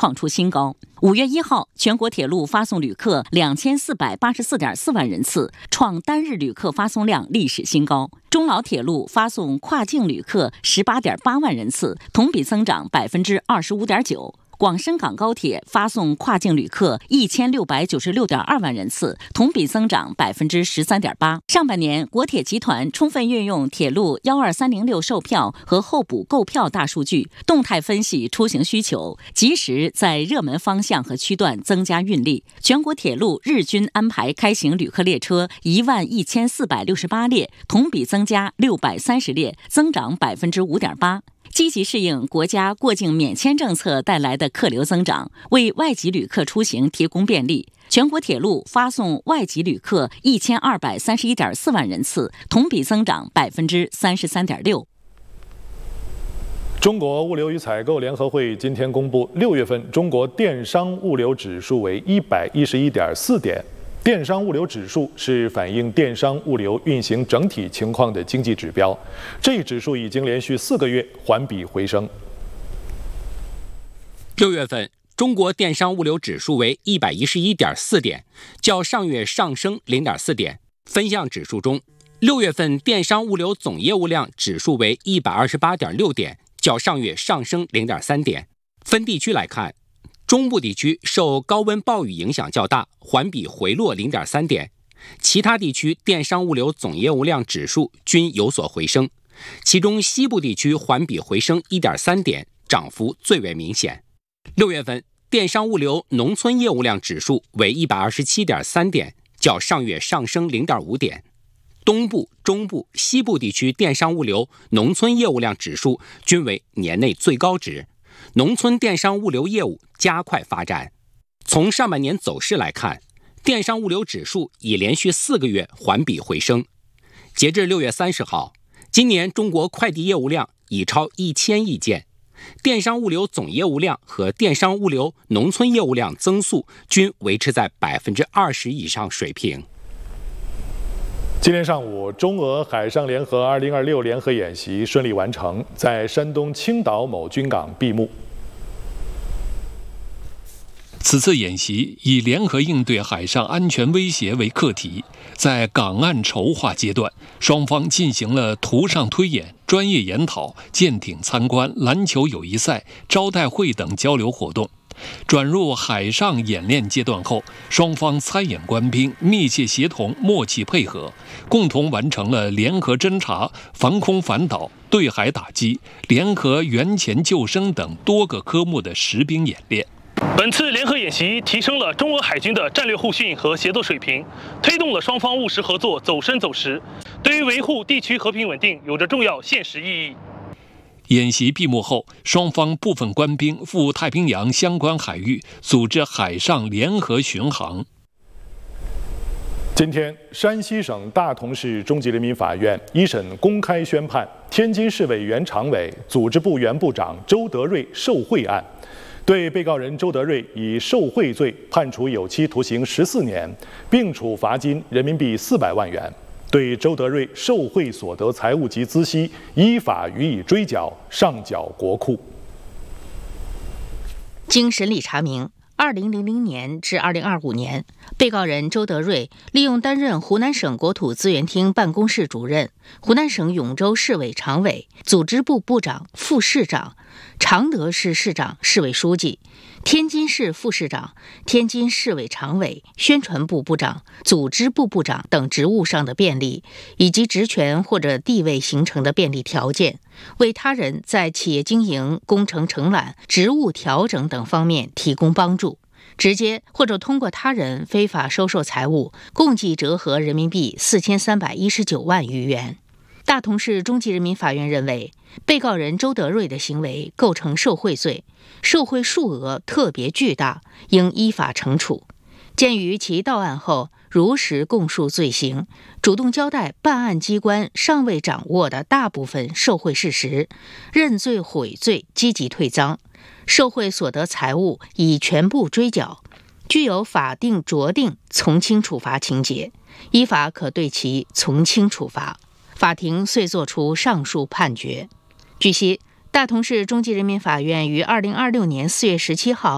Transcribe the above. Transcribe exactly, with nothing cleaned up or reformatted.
创出新高。五月一号，全国铁路发送旅客两千四百八十四点四万人次，创单日旅客发送量历史新高。中老铁路发送跨境旅客十八点八万人次，同比增长百分之二十五点九。广深港高铁发送跨境旅客一千六百九十六点二万人次，同比增长百分之十三点八。上半年，国铁集团充分运用铁路幺二三零六售票和候补购票大数据，动态分析出行需求，及时在热门方向和区段增加运力。全国铁路日均安排开行旅客列车一万一千四百六十八列，同比增加六百三十列，增长百分之五点八。积极适应国家过境免签政策带来的客流增长，为外籍旅客出行提供便利。全国铁路发送外籍旅客一千二百三十一点四万人次，同比增长百分之三十三点六。 中国物流与采购联合会今天公布，六月份中国电商物流指数为一百一十一点四点。电商物流指数是反映电商物流运行整体情况的经济指标，这一指数已经连续四个月环比回升。 六月份，中国电商物流指数为一百一十一点四点，较上月上升零点四点。分项指数中，六月份电商物流总业务量指数为一百二十八点六点，较上月上升零点三点。分地区来看，中部地区受高温暴雨影响较大，环比回落零点三点。其他地区电商物流总业务量指数均有所回升，其中西部地区环比回升一点三点，涨幅最为明显。六月份电商物流农村业务量指数为一百二十七点三点，较上月上升零点五点。东部、中部、西部地区电商物流农村业务量指数均为年内最高值。农村电商物流业务加快发展。从上半年走势来看，电商物流指数已连续四个月环比回升。截至六月三十号，今年中国快递业务量已超一千亿件，电商物流总业务量和电商物流农村业务量增速均维持在百分之二十以上水平。 今天上午，中俄海上联合二零二六联合演习顺利完成，在山东青岛某军港闭幕。 此次演习以联合应对海上安全威胁为课题，在港岸筹划阶段，双方进行了图上推演、专业研讨、舰艇参观、篮球友谊赛、招待会等交流活动。转入海上演练阶段后，双方参演官兵密切协同、默契配合，共同完成了联合侦察、防空反导、对海打击、联合援潜救生等多个科目的实兵演练。 本次联合演习提升了中俄海军的战略互信和协作水平，推动了双方务实合作走深走实，对于维护地区和平稳定有着重要现实意义。 演习闭幕后，双方部分官兵赴太平洋相关海域组织海上联合巡航。 今天，山西省大同市中级人民法院一审公开宣判天津市委原常委、组织部原部长周德瑞受贿案，对被告人周德瑞以受贿罪判处有期徒刑十四年，并处罚金人民币四百万元。对周德瑞受贿所得财物及孳息依法予以追缴，上缴国库。 经审理查明，二零零零年至二零二五年，被告人周德瑞利用担任湖南省国土资源厅办公室主任、湖南省永州市委常委、组织部部长、副市长、常德市市长、市委书记、天津市副市长、天津市委常委、宣传部部长、组织部部长等职务上的便利，以及职权或者地位形成的便利条件，为他人在企业经营、工程承揽、职务调整等方面提供帮助，直接或者通过他人非法收受财物，共计折合人民币四千三百一十九万余元。大同市中级人民法院认为，被告人周德瑞的行为构成受贿罪，受贿数额特别巨大，应依法惩处。鉴于其到案后如实供述罪行，主动交代办案机关尚未掌握的大部分受贿事实，认罪悔罪，积极退赃，受贿所得财物已全部追缴，具有法定酌定从轻处罚情节，依法可对其从轻处罚。法庭遂作出上述判决。据悉，大同市中级人民法院于二零二六年四月十七号